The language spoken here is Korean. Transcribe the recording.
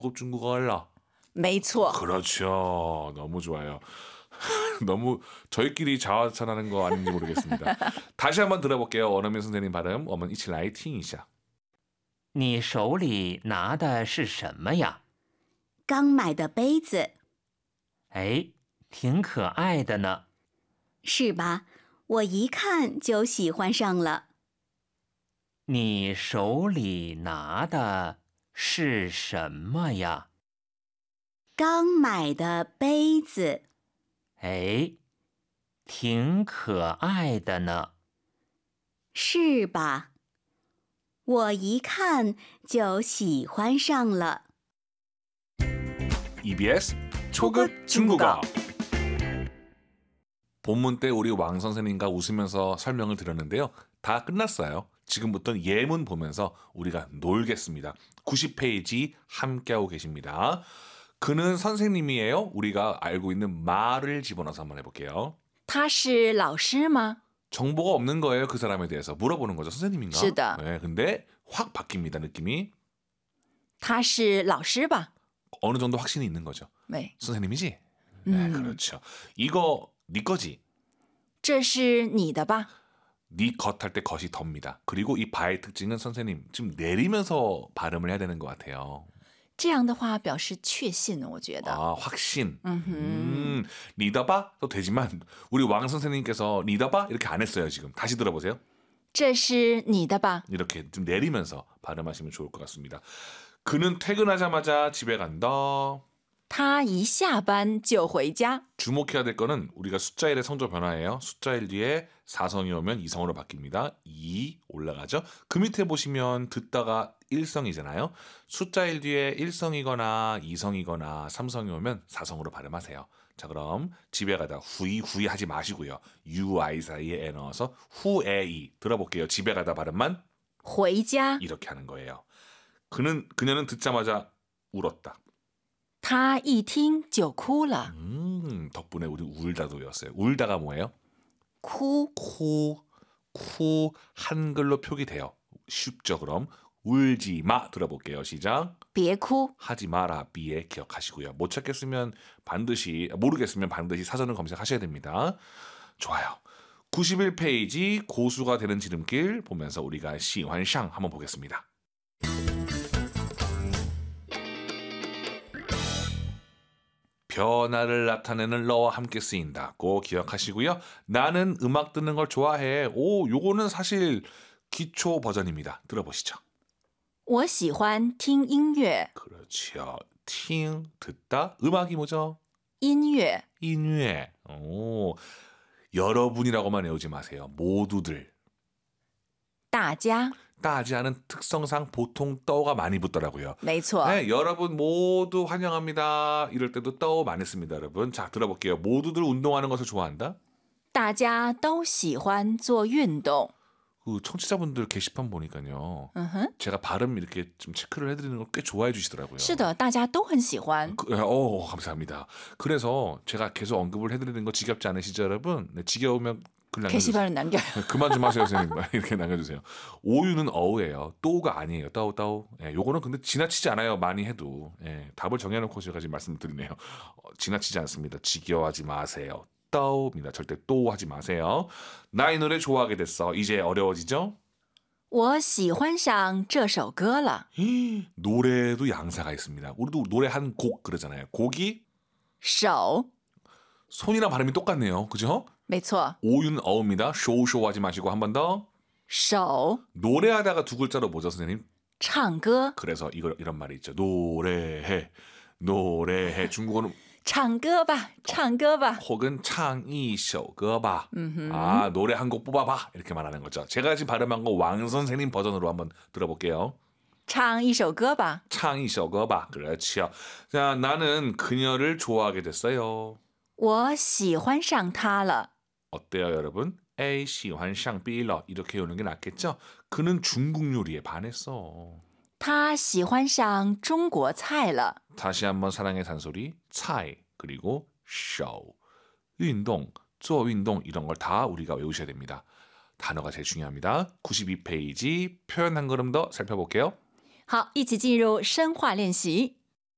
고급 중국어라. 没错。 그렇죠. 너무 좋아요. 너무 저희끼리 자화자찬하는 거 아닌지 모르겠습니다. 다시 한번 들어볼게요. 원어민 선생님 발음. 我们一起来听一下. 你手里拿的是什么呀？ 刚买的杯子。 哎，挺可爱的呢。 是吧？我一看就喜欢上了。 你手里拿的是什么呀？ 刚买的杯子。 哎，挺可爱的呢。 是吧？我一看就喜欢上了。 EBS 초급 중국어. 본문 때 우리 왕 선생님과 웃으면서 설명을 드렸는데요. 다 끝났어요. 지금부터는 예문 보면서 우리가 놀겠습니다. 90페이지 함께하고 계십니다. 그는 선생님이에요. 우리가 알고 있는 말을 집어넣어서 한번 해볼게요. 他是老师吗？ 정보가 없는 거예요. 그 사람에 대해서 물어보는 거죠. 선생님인가? 是的。 네, 근데 확 바뀝니다. 느낌이. 他是老师吧？ 어느 정도 확신이 있는 거죠. 对， 선생님이지? 네, 그렇죠. 이거 네 거지? 这是你的吧？ 네 것 할 때 것이 덥니다. 그리고 이 바의 특징은 선생님 좀 내리면서 발음을 해야 되는 것 같아요. 这样的话表示确信，我觉得。 아, 확신. 리더바? 도 되지만 우리 왕 선생님께서 리더바? 이렇게 안 했어요. 지금. 다시 들어보세요. 这是你的吧？ 이렇게 좀 내리면서 발음하시면 좋을 것 같습니다. 그는 퇴근하자마자 집에 간다. 他一下班就回家。 주목해야 될 거는 우리가 숫자 1의 성조 변화예요. 숫자 1 뒤에 사성이 오면 이성으로 바뀝니다. 2 올라가죠. 그 밑에 보시면 듣다가 1성이잖아요. 숫자 1 뒤에 1성이거나 2성이거나 3성이 오면 4성으로 발음하세요. 자, 그럼 집에 가다 후이 하지 마시고요. UI 사이에 에 넣어서 후에이 들어볼게요. 집에 가다 발음만 回家。 이렇게 하는 거예요. 그녀는 듣자마자 울었다. 他一听就哭了。 덕분에 우리 울다도 외웠어요. 울다가 뭐예요? 哭。 코 한글로 표기돼요. 쉽죠? 그럼 울지 마 들어볼게요. 시작. 别哭。 하지 마라 비에 기억하시고요. 못 찾겠으면 모르겠으면 반드시 사전을 검색하셔야 됩니다. 좋아요. 91페이지 고수가 되는 지름길 보면서 우리가 시환샹 한번 보겠습니다. 변화를 나타내는 러와 함께 쓰인다. 꼭 기억하시고요. 나는 음악 듣는 걸 좋아해. 요거는 사실 기초 버전입니다. 들어보시죠. 我喜欢听音乐。 그렇죠. 팅 듣다. 음악이 뭐죠? 音乐。 인외. 여러분이라고만 외우지 마세요. 모두들. 大家。 따지하는 특성상 보통 떠가 많이 붙더라고요. 没错。 네, 여러분 모두 환영합니다. 이럴 때도 떠 많이 씁니다, 여러분. 자, 들어볼게요. 모두들 운동하는 것을 좋아한다. 大家都喜欢做运动。 그 청취자분들 게시판 보니까요. 嗯哼。 제가 발음 이렇게 좀 체크를 해드리는 걸 꽤 좋아해 주시더라고요. 是的，大家都很喜欢。 감사합니다. 그래서 제가 계속 언급을 해드리는 거 지겹지 않으시죠, 여러분? 네, 지겨우면 글 남겨주세요. 게시판을 남겨요. 그만 좀 하세요, 선생님. 이렇게 남겨주세요. 오유는 어우예요. 또우가 아니에요. 따우. 예, 요거는 근데 지나치지 않아요. 많이 해도. 예, 답을 정해놓고 제가 지금 말씀드리네요. 지나치지 않습니다. 지겨워하지 마세요. 따우입니다. 절대 또 하지 마세요. 나 이 노래 좋아하게 됐어. 이제 어려워지죠? 我喜欢上这首歌了。 노래도 양사가 있습니다. 우리도 노래 한 곡 그러잖아요. 곡이 手。 손이랑 발음이 똑같네요. 그죠? 没错。 오윤 어우입니다. 쇼 하지 마시고 한 번 더. 手。 노래하다가 두 글자로 뭐죠, 선생님? 唱歌。 그래서 이런 말이 있죠. 노래해. 중국어는 唱歌吧，唱歌吧。 혹은 창이首歌吧. 음흠. 아, 노래 한 곡 뽑아봐. 이렇게 말하는 거죠. 제가 지금 발음한 거 왕 선생님 버전으로 한번 들어볼게요. 唱一首歌吧。 창이首歌吧. 그렇죠. 자, 나는 그녀를 좋아하게 됐어요. 我喜欢上他了。 어때요, 여러분? A喜欢上 B了 이렇게 오는 게 낫겠죠? 그는 중국 요리에 반했어. 他喜欢上中国菜了。 다시 한번 사랑의 잔소리, 菜 그리고 手, 운동, 做运动 이런 걸 다 우리가 외우셔야 됩니다. 단어가 제일 중요합니다. 92페이지 표현 한 걸음 더 살펴볼게요. 好，一起进入深化练习。